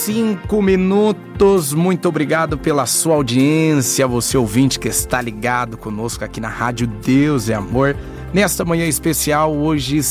5 minutos, muito obrigado pela sua audiência, você ouvinte que está ligado conosco aqui na Rádio Deus é Amor, nesta manhã especial, hoje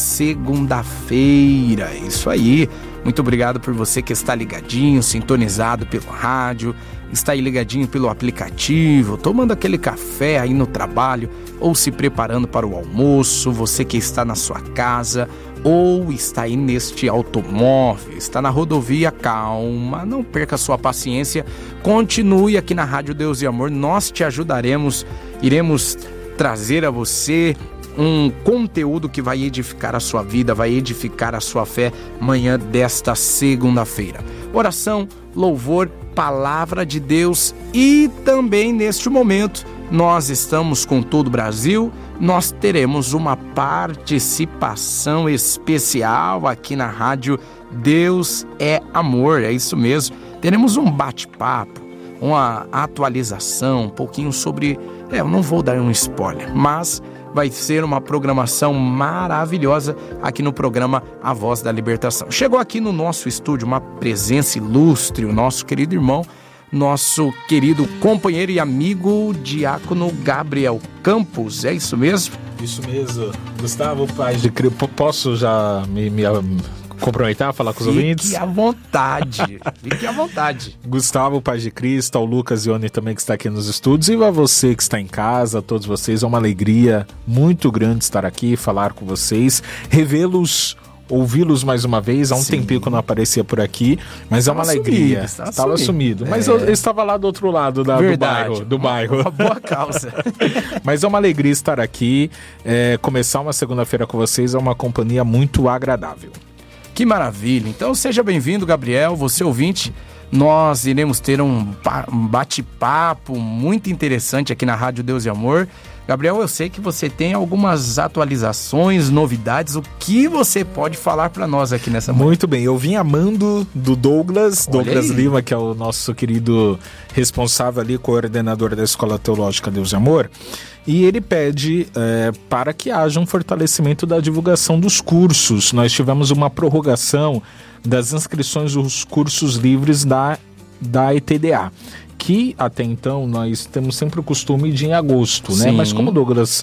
segunda-feira, isso aí, muito obrigado por você que está ligadinho, sintonizado pelo rádio, está aí ligadinho pelo aplicativo, tomando aquele café aí no trabalho, ou se preparando para o almoço, você que está na sua casa, ou está aí neste automóvel, está na rodovia, calma, não perca sua paciência, continue aqui na Rádio Deus e Amor, nós te ajudaremos, iremos trazer a você um conteúdo que vai edificar a sua vida, vai edificar a sua fé manhã desta segunda-feira. Oração, louvor, palavra de Deus e também neste momento nós estamos com todo o Brasil, nós teremos uma participação especial aqui na Rádio Deus é Amor, é isso mesmo. Teremos um bate-papo, uma atualização, um pouquinho sobre... eu não vou dar um spoiler, mas vai ser uma programação maravilhosa aqui no programa A Voz da Libertação. Chegou aqui no nosso estúdio uma presença ilustre, o nosso querido irmão, nosso querido companheiro e amigo Diácono Gabriel Campos, é isso mesmo? Isso mesmo. Gustavo, pai de Cristo, posso já me comprometer, falar com os ouvintes? Fique à vontade, fique à vontade. Gustavo, Paz de Cristo, ao Lucas e Oni também que está aqui nos estúdios, e a você que está em casa, a todos vocês, é uma alegria muito grande estar aqui, falar com vocês, revê-los, ouvi-los mais uma vez, há um tempinho que eu não aparecia por aqui, mas é uma alegria. Estava sumido, mas eu estava lá do outro lado do bairro. Uma boa causa. Mas é uma alegria estar aqui, começar uma segunda-feira com vocês é uma companhia muito agradável. Que maravilha, então seja bem-vindo, Gabriel, você ouvinte, nós iremos ter um bate-papo muito interessante aqui na Rádio Deus e Amor. Gabriel, eu sei que você tem algumas atualizações, novidades, o que você pode falar para nós aqui nessa manhã? Muito bem, eu vim amando do Douglas Lima, que é o nosso querido responsável ali, coordenador da Escola Teológica Deus e Amor, e ele pede para que haja um fortalecimento da divulgação dos cursos. Nós tivemos uma prorrogação das inscrições dos cursos livres da ETDA, que até então nós temos sempre o costume de ir em agosto, né? Mas como o Douglas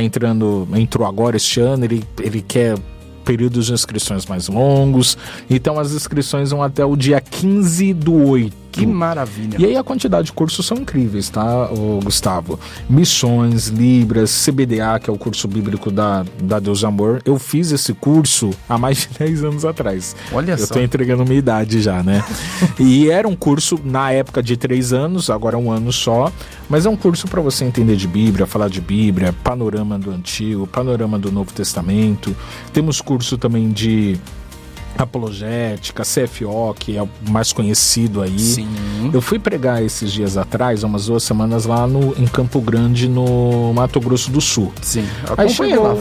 entrou agora este ano, ele quer períodos de inscrições mais longos, então as inscrições vão até o dia 15/8. Que maravilha. E aí a quantidade de cursos são incríveis, tá, Gustavo? Missões, Libras, CBDA, que é o curso bíblico da Deus Amor. Eu fiz esse curso há mais de 10 anos atrás. Olha só. Eu tô entregando minha idade já, né? E era um curso, na época, de 3 anos, agora é 1 ano só, mas é um curso para você entender de Bíblia, falar de Bíblia, panorama do Antigo, panorama do Novo Testamento. Temos curso também de apologética, CFO, que é o mais conhecido aí. Sim. Eu fui pregar esses dias atrás, umas 2 semanas lá em Campo Grande, no Mato Grosso do Sul. Sim. Aí chegou.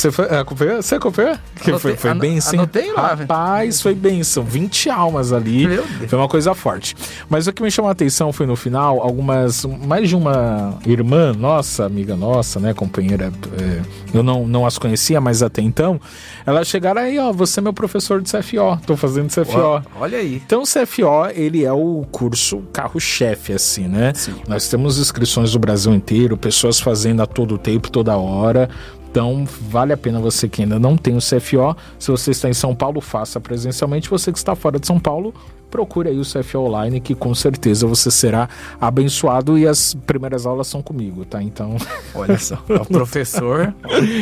Você acompanhou? Foi bênção. Anotei lá. Rapaz, foi bênção. 20 almas ali. Meu Deus. Foi uma coisa forte. Mas o que me chamou a atenção foi no final, mais de uma irmã nossa, amiga nossa, né, companheira, eu não as conhecia, mas até então, elas chegaram aí, você é meu professor de CFO, tô fazendo CFO. Olha aí. Então o CFO, ele é o curso carro-chefe, assim, né? Sim. Nós temos inscrições do Brasil inteiro, pessoas fazendo a todo tempo, toda hora. Então vale a pena você que ainda não tem o CFO. Se você está em São Paulo, faça presencialmente. Você que está fora de São Paulo, procure aí o CFO Online, que com certeza você será abençoado, e as primeiras aulas são comigo, tá? Então... Olha só, o professor...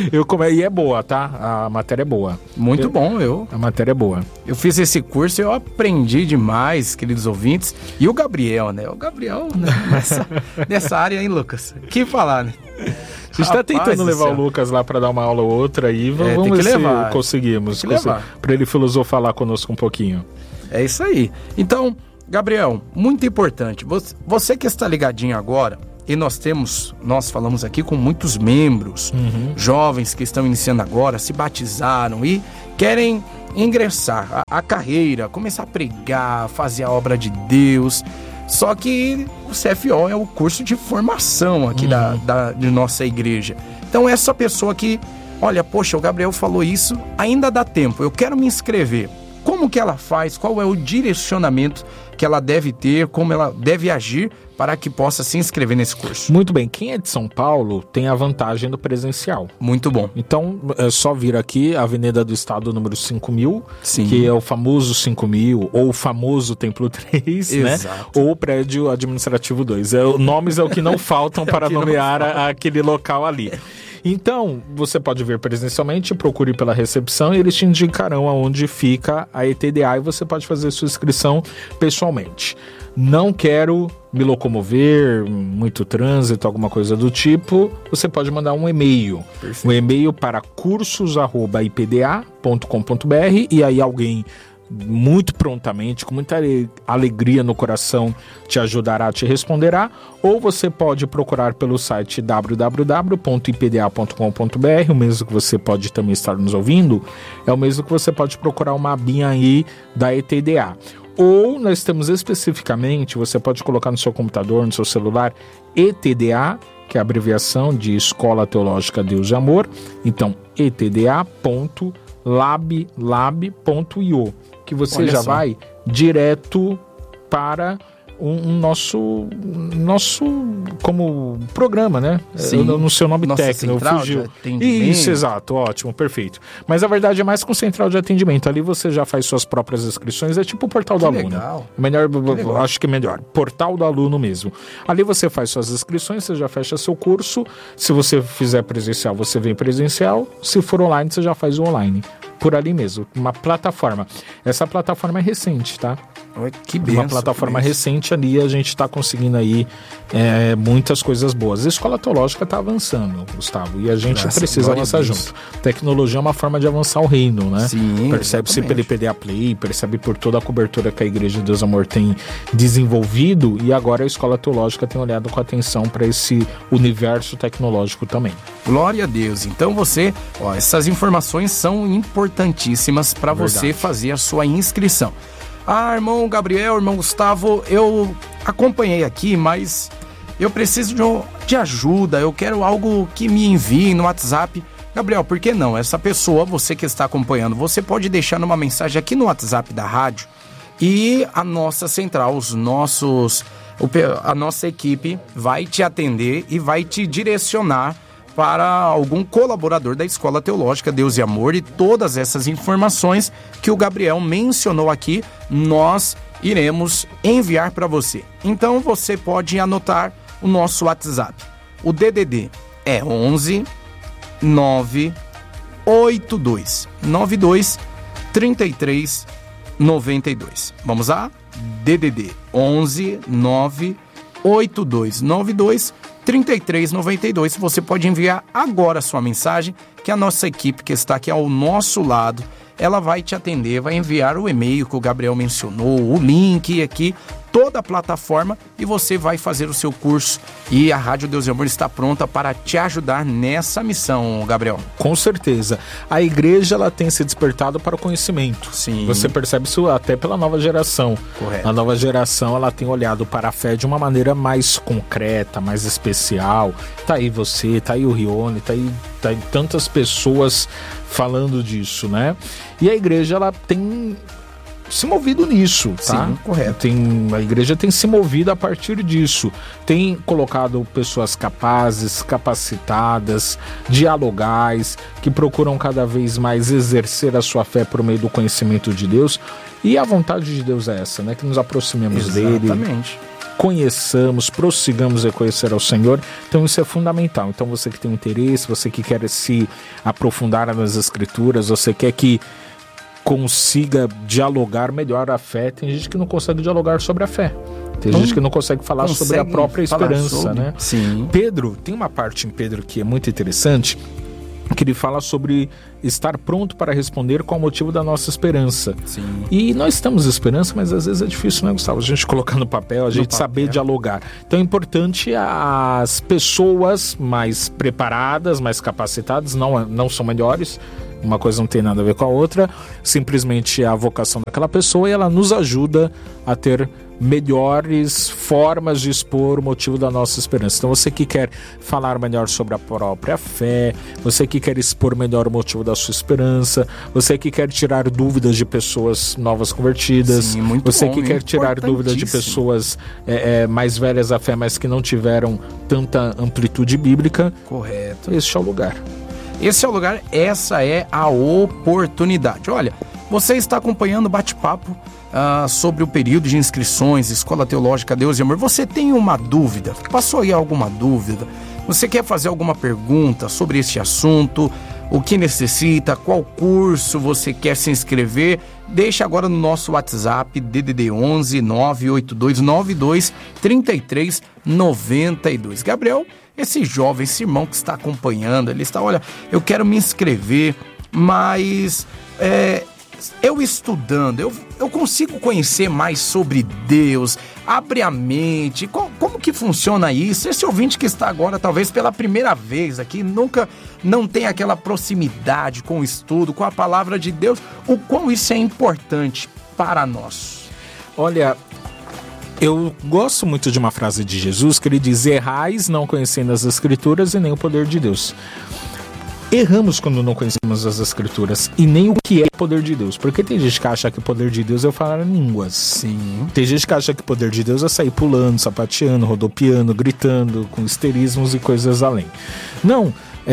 E é boa, tá? A matéria é boa. Muito bom, A matéria é boa. Eu fiz esse curso e eu aprendi demais, queridos ouvintes. E o Gabriel, né? Nessa área, hein, Lucas? Que falar, né? A gente tá tentando levar o Lucas lá para dar uma aula ou outra aí, vamos ver se conseguimos. Para ele filosofar lá conosco um pouquinho. É isso aí. Então, Gabriel, muito importante, você que está ligadinho agora, e nós falamos aqui com muitos membros, jovens que estão iniciando agora, se batizaram e querem ingressar a carreira, começar a pregar, fazer a obra de Deus. Só que o CFO é o curso de formação aqui de nossa igreja. Então essa pessoa que, olha, poxa, o Gabriel falou isso, ainda dá tempo, eu quero me inscrever. como que ela faz, qual é o direcionamento que ela deve ter, como ela deve agir para que possa se inscrever nesse curso. Muito bem, quem é de São Paulo tem a vantagem do presencial. Muito bom. Então, é só vir aqui, Avenida do Estado, número 5.000, Sim. que é o famoso 5.000, ou o famoso Templo 3, né? Ou o prédio administrativo 2. Nomes é o que não faltam para nomear aquele local ali. Então, você pode vir presencialmente, procure pela recepção e eles te indicarão aonde fica a ETDA e você pode fazer sua inscrição pessoalmente. Não quero me locomover, muito trânsito, alguma coisa do tipo, você pode mandar um e-mail. Perfeito. Um e-mail para cursos@ipda.com.br e aí alguém muito prontamente, com muita alegria no coração, te ajudará, te responderá, ou você pode procurar pelo site www.ipda.com.br, o mesmo que você pode também estar nos ouvindo, é o mesmo que você pode procurar uma abinha aí da ETDA. Ou nós temos especificamente, você pode colocar no seu computador, no seu celular, ETDA, que é a abreviação de Escola Teológica Deus e Amor, então etda.lab.io, que você já vai direto para um nosso como programa, né? Sim. No seu nome Nossa técnico, central fugiu. de atendimento. Isso, exato, ótimo, perfeito. Mas a verdade é mais com central de atendimento. Ali você já faz suas próprias inscrições, é tipo o portal do aluno. Legal. Melhor, acho que é melhor. Portal do aluno mesmo. Ali você faz suas inscrições, você já fecha seu curso. Se você fizer presencial, você vem presencial. Se for online, você já faz o online. Por ali mesmo, uma plataforma. Essa plataforma é recente, tá? Que benção, uma plataforma recente ali, a gente está conseguindo aí muitas coisas boas. A escola teológica está avançando, Gustavo, e a gente precisa avançar junto. Tecnologia é uma forma de avançar o reino, né? Sim, percebe-se pelo IPDA Play, percebe por toda a cobertura que a Igreja de Deus Amor tem desenvolvido, e agora a escola teológica tem olhado com atenção para esse universo tecnológico também. Glória a Deus. Então essas informações são importantíssimas para você fazer a sua inscrição. Irmão Gabriel, irmão Gustavo, eu acompanhei aqui, mas eu preciso de ajuda, eu quero algo que me envie no WhatsApp. Gabriel, por que não? Essa pessoa, você que está acompanhando, você pode deixar uma mensagem aqui no WhatsApp da rádio e a nossa central, a nossa equipe vai te atender e vai te direcionar para algum colaborador da Escola Teológica Deus e Amor, e todas essas informações que o Gabriel mencionou aqui, nós iremos enviar para você. Então você pode anotar o nosso WhatsApp. O DDD é 11 982 92 33 92. Vamos lá? DDD 11 982 92 3392. Você pode enviar agora a sua mensagem, que a nossa equipe que está aqui ao nosso lado, ela vai te atender, vai enviar o e-mail que o Gabriel mencionou, o link aqui, toda a plataforma, e você vai fazer o seu curso. E a Rádio Deus e Amor está pronta para te ajudar nessa missão, Gabriel. Com certeza. A igreja, ela tem se despertado para o conhecimento. Sim. Você percebe isso até pela nova geração. Correto. A nova geração, ela tem olhado para a fé de uma maneira mais concreta, mais especial. Tá aí você, tá aí o Rione, tá aí tantas pessoas falando disso, né? E a igreja, ela tem se movido nisso, tá? Sim, correto. A igreja tem se movido a partir disso. Tem colocado pessoas capazes, capacitadas, dialogais, que procuram cada vez mais exercer a sua fé por meio do conhecimento de Deus. E a vontade de Deus é essa, né? Que nos aproximemos dele. Exatamente. Conheçamos, prossigamos a conhecer ao Senhor. Então isso é fundamental. Então você que tem interesse, você que quer se aprofundar nas Escrituras, você quer que consiga dialogar melhor a fé. Tem gente que não consegue dialogar sobre a fé. Tem gente que não consegue falar sobre a própria esperança, né? Sim. Pedro, tem uma parte em Pedro que é muito interessante, que ele fala sobre estar pronto para responder qual o motivo da nossa esperança. Sim. E nós temos esperança, mas às vezes é difícil, né, Gustavo? A gente colocar no papel, a gente saber dialogar. Então é importante as pessoas mais preparadas, mais capacitadas, não são melhores, uma coisa não tem nada a ver com a outra, simplesmente a vocação daquela pessoa, e ela nos ajuda a ter melhores formas de expor o motivo da nossa esperança. Então você que quer falar melhor sobre a própria fé, você que quer expor melhor o motivo da sua esperança, você que quer tirar dúvidas de pessoas novas convertidas, Sim, muito você bom, que quer tirar dúvidas de pessoas mais velhas à fé, mas que não tiveram tanta amplitude bíblica. Correto. Este é o lugar. Esse é o lugar, essa é a oportunidade. Olha, você está acompanhando o bate-papo sobre o período de inscrições, Escola Teológica Deus e Amor. Você tem uma dúvida? Passou aí alguma dúvida? Você quer fazer alguma pergunta sobre este assunto? O que necessita? Qual curso você quer se inscrever? Deixa agora no nosso WhatsApp, DDD 11 98292 3392. Gabriel, esse jovem, esse irmão que está acompanhando, ele está, olha, eu quero me inscrever, mas eu estudando, eu consigo conhecer mais sobre Deus, abre a mente, como que funciona isso? Esse ouvinte que está agora, talvez pela primeira vez aqui, não tem aquela proximidade com o estudo, com a palavra de Deus, o quão isso é importante para nós? Olha, eu gosto muito de uma frase de Jesus que ele diz: errais não conhecendo as Escrituras e nem o poder de Deus. Erramos quando não conhecemos as Escrituras e nem o que é o poder de Deus. Porque tem gente que acha que o poder de Deus é falar línguas. Sim. Tem gente que acha que o poder de Deus é sair pulando, sapateando, rodopiando, gritando, com histerismos e coisas além. Não,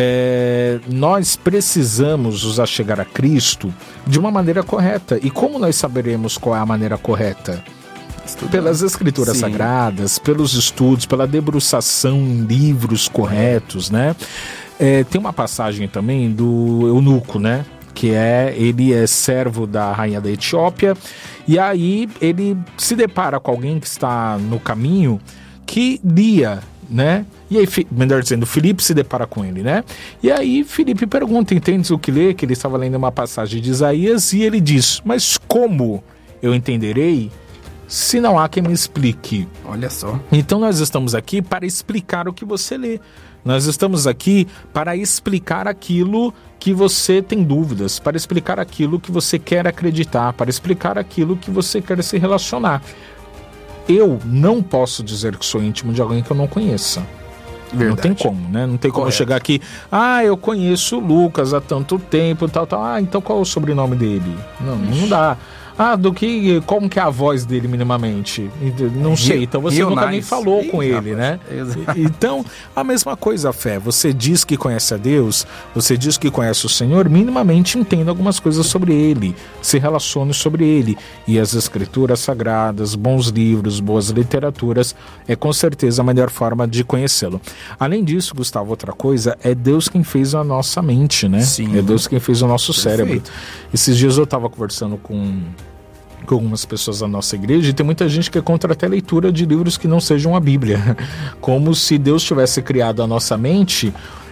nós precisamos nos achegar a Cristo de uma maneira correta. E como nós saberemos qual é a maneira correta? Pelas Escrituras Sagradas, pelos estudos, pela debruçação em livros corretos, né? Tem uma passagem também do eunuco, né? Que ele é servo da rainha da Etiópia, e aí ele se depara com alguém que está no caminho que lia, né? E aí, melhor dizendo, Filipe se depara com ele, né? E aí Filipe pergunta, entendes o que lê? Que ele estava lendo uma passagem de Isaías, e ele diz: mas como eu entenderei se não há quem me explique? Olha só. Então nós estamos aqui para explicar o que você lê. Nós estamos aqui para explicar aquilo que você tem dúvidas, para explicar aquilo que você quer acreditar, para explicar aquilo que você quer se relacionar. Eu não posso dizer que sou íntimo de alguém que eu não conheça. Verdade. Não tem como, né? Não tem como eu chegar aqui, eu conheço o Lucas há tanto tempo, tal. Então qual é o sobrenome dele? Não dá. Como que é a voz dele minimamente? Não sei, então você nunca nem falou com ele, né? Então, a mesma coisa a fé. Você diz que conhece a Deus, você diz que conhece o Senhor, minimamente entenda algumas coisas sobre ele, se relacione sobre ele. E as Escrituras Sagradas, bons livros, boas literaturas, é com certeza a melhor forma de conhecê-lo. Além disso, Gustavo, outra coisa, é Deus quem fez a nossa mente, né? Sim. É Deus quem fez o nosso cérebro. Esses dias eu estava conversando com algumas pessoas da nossa igreja, e tem muita gente que é contra até a leitura de livros que não sejam a Bíblia, como se Deus tivesse criado a nossa mente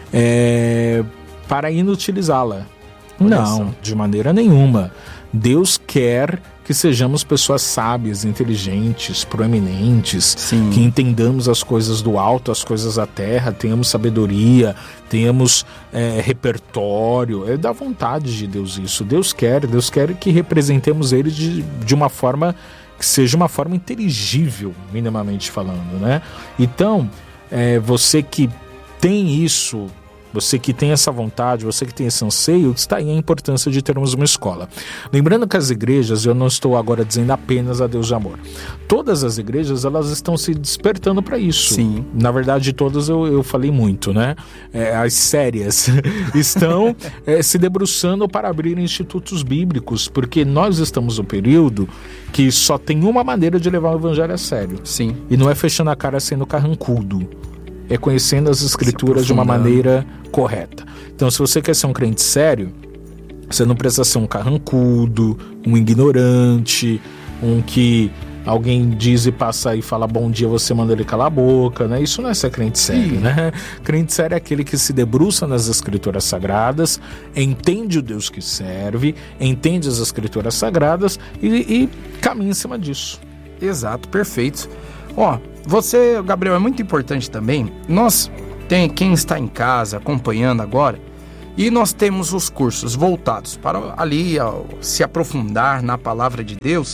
para inutilizá-la. Não, de maneira nenhuma. Deus quer que sejamos pessoas sábias, inteligentes, proeminentes, que entendamos as coisas do alto, as coisas da terra, tenhamos sabedoria, tenhamos repertório. É da vontade de Deus isso. Deus quer que representemos Ele de uma forma que seja uma forma inteligível, minimamente falando, né? Então, você que tem isso, você que tem essa vontade, você que tem esse anseio, está aí a importância de termos uma escola. Lembrando que as igrejas, eu não estou agora dizendo apenas a Deus de Amor. Todas as igrejas, elas estão se despertando para isso. Sim. Na verdade, todas eu falei muito, né? As sérias estão se debruçando para abrir institutos bíblicos, porque nós estamos no período que só tem uma maneira de levar o evangelho a sério. Sim. E não é fechando a cara sendo carrancudo. É conhecendo as Escrituras de uma maneira correta. Então, se você quer ser um crente sério, você não precisa ser um carrancudo, um ignorante, um que alguém diz e passa e fala bom dia, você manda ele calar a boca, né? Isso não é ser crente sério, né? Crente sério é aquele que se debruça nas Escrituras Sagradas, entende o Deus que serve, entende as Escrituras Sagradas e caminha em cima disso. Exato, perfeito. Você, Gabriel, é muito importante também. Quem está em casa acompanhando agora, e nós temos os cursos voltados para ali se aprofundar na palavra de Deus.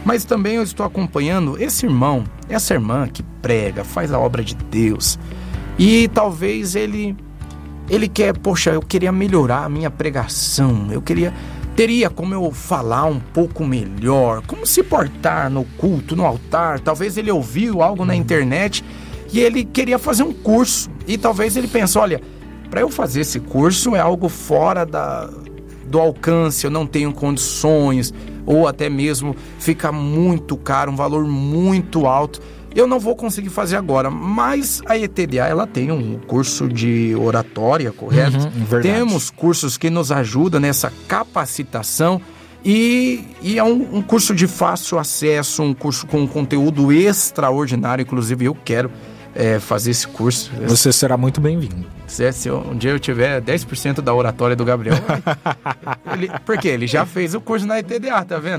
Mas também eu estou acompanhando esse irmão, essa irmã que prega, faz a obra de Deus. E talvez ele quer, poxa, eu queria melhorar a minha pregação, teria como eu falar um pouco melhor, como se portar no culto, no altar. Talvez ele ouviu algo na internet e ele queria fazer um curso. E talvez ele pensou, olha, para eu fazer esse curso é algo fora do alcance, eu não tenho condições, ou até mesmo fica muito caro, um valor muito alto. Eu não vou conseguir fazer agora, mas a ETDA, ela tem um curso de oratória, correto? Verdade. Temos cursos que nos ajudam nessa capacitação e é um curso de fácil acesso, um curso com conteúdo extraordinário. Inclusive, eu quero fazer esse curso. Você será muito bem-vindo. Se um dia eu tiver 10% da oratória do Gabriel, porque ele já fez o curso na ETDA, tá vendo?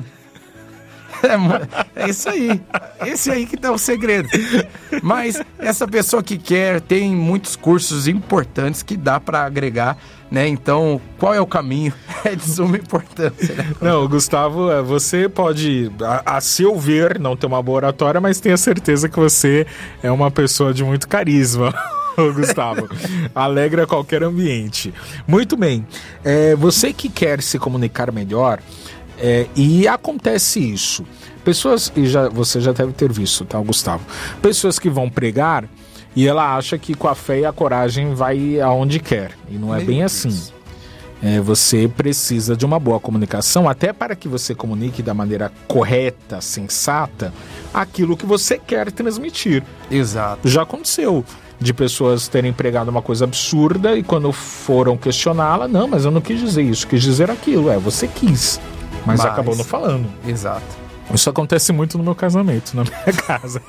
É isso aí. Esse aí que tá o segredo. Mas essa pessoa que quer, tem muitos cursos importantes que dá para agregar, né? Então, qual é o caminho? É de suma importância, né? Não, Gustavo, você pode, a seu ver, não ter uma boa oratória, mas tenha certeza que você é uma pessoa de muito carisma. Gustavo, alegra qualquer ambiente. Muito bem, você que quer se comunicar melhor, e acontece isso, pessoas, você já deve ter visto, tá, Gustavo? Pessoas que vão pregar e ela acha que com a fé e a coragem vai aonde quer, e não é bem assim. Você precisa de uma boa comunicação, até para que você comunique da maneira correta, sensata, aquilo que você quer transmitir. Exato. Já aconteceu de pessoas terem pregado uma coisa absurda e quando foram questioná-la, não, mas eu não quis dizer isso, quis dizer aquilo. Você quis, mas acabou não falando. Exato. Isso acontece muito no meu casamento, na minha casa.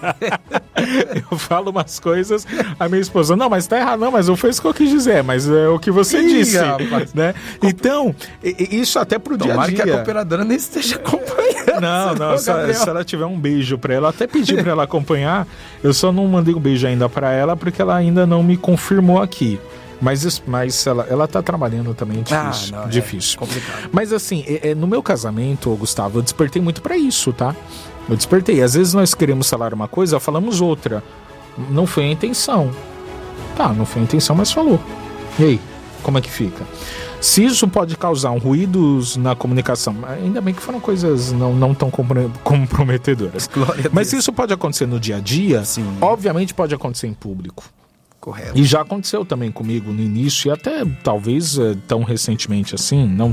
Eu falo umas coisas, a minha esposa, não, mas tá errado, não, mas não foi isso que eu quis dizer, mas é o que você disse, né? Então, isso até pro dia a dia. Tomara que a cooperadora nem esteja acompanhando. Não, se ela tiver um beijo pra ela, até pedi pra ela acompanhar, eu só não mandei um beijo ainda pra ela, porque ela ainda não me confirmou aqui. Mas ela tá trabalhando também, difícil. Complicado. Mas assim, no meu casamento, Gustavo, eu despertei muito pra isso, tá? Eu despertei. Às vezes nós queremos falar uma coisa, falamos outra. Não foi a intenção. Tá, não foi a intenção, mas falou. E aí, como é que fica? Se isso pode causar ruídos na comunicação, ainda bem que foram coisas não tão comprometedoras. Mas se isso pode acontecer no dia a dia, sim, obviamente pode acontecer em público. Correto. E já aconteceu também comigo no início, e até talvez tão recentemente assim, não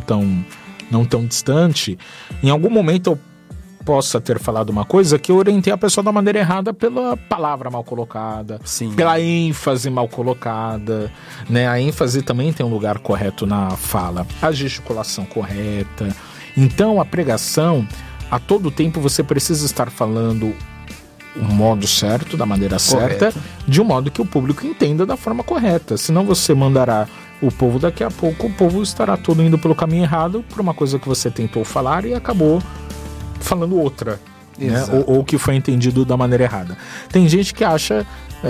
tão distante. Em algum momento eu possa ter falado uma coisa que eu orientei a pessoa da maneira errada pela palavra mal colocada, sim, pela ênfase mal colocada, né? A ênfase também tem um lugar correto na fala, a gesticulação correta. Então a pregação, a todo tempo você precisa estar falando o modo certo, da maneira certa, de um modo que o público entenda da forma correta. Senão você mandará o povo, daqui a pouco o povo estará todo indo pelo caminho errado por uma coisa que você tentou falar e acabou falando outra, né? Ou que foi entendido da maneira errada. Tem gente que acha,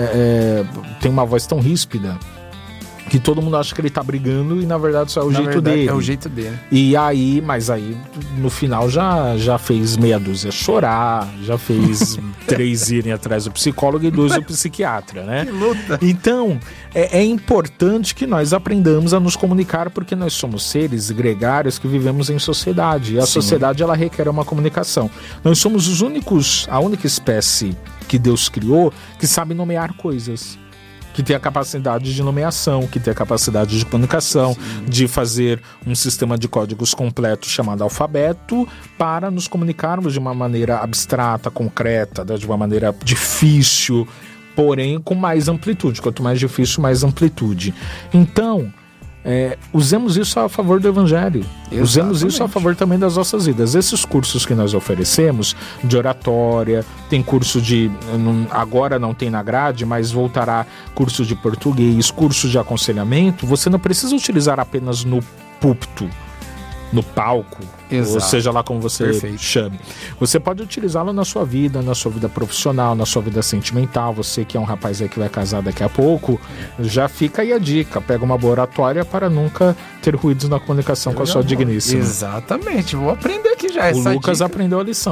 tem uma voz tão ríspida que todo mundo acha que ele tá brigando e na verdade só é o jeito dele. É o jeito dele. E aí, mas aí no final já fez meia dúzia chorar, já fez 3 irem atrás do psicólogo e 2 do psiquiatra, né? Que luta! Então, é importante que nós aprendamos a nos comunicar, porque nós somos seres gregários que vivemos em sociedade. E a sociedade, ela requer uma comunicação. Nós somos a única espécie que Deus criou que sabe nomear coisas, que tem a capacidade de nomeação, que tem a capacidade de comunicação, sim, de fazer um sistema de códigos completo chamado alfabeto para nos comunicarmos de uma maneira abstrata, concreta, de uma maneira difícil, porém com mais amplitude. Quanto mais difícil, mais amplitude. Então, usemos isso a favor do Evangelho. Exatamente. Usemos isso a favor também das nossas vidas. Esses cursos que nós oferecemos de oratória, tem curso agora não tem na grade, mas voltará curso de português, curso de aconselhamento. Você não precisa utilizar apenas no púlpito, no palco, ou seja lá como você chame. Você pode utilizá-lo na sua vida profissional, na sua vida sentimental. Você que é um rapaz aí que vai casar daqui a pouco, já fica aí a dica, pega uma boa oratória para nunca ter ruídos na comunicação com a sua digníssima. Exatamente, vou aprender aqui já essa dica. O Lucas aprendeu a lição.